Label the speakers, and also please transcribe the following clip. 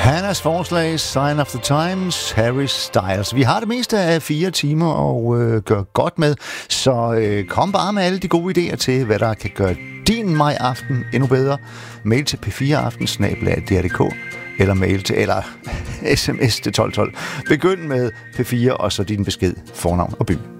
Speaker 1: Hannas forslag, Sign of the Times, Harry Styles. Vi har det meste af 4 timer og gør godt med, så kom bare med alle de gode idéer til, hvad der kan gøre din maj-aften endnu bedre. Mail til p4aften@dr.dk eller mail til, eller sms til 1212. Begynd med P4 og så din besked, fornavn og by.